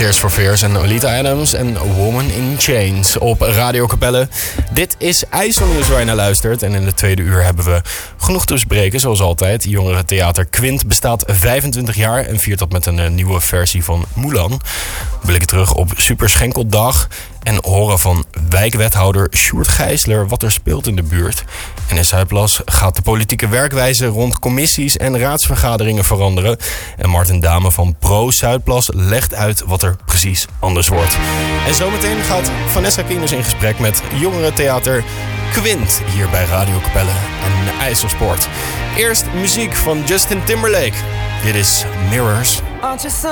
Tears for Fears en Olita Adams en Woman in Chains op Radio Capelle. Dit is IJsselnieuws waar je naar luistert. En in de tweede uur hebben we genoeg te bespreken, zoals altijd. Jongerentheater Quint bestaat 25 jaar en viert dat met een nieuwe versie van Mulan. We blikken terug op Super Schenkeldag en horen van wijkwethouder Sjoerd Gijsler wat er speelt in de buurt. En in Zuidplas gaat de politieke werkwijze rond commissies en raadsvergaderingen veranderen. En Martin Dame van Pro Zuidplas legt uit wat er precies anders wordt. En zometeen gaat Vanessa Kieners in gesprek met jongerentheater Quint hier bij Radio Capelle en IJsselsport. Eerst muziek van Justin Timberlake. Dit is Mirrors.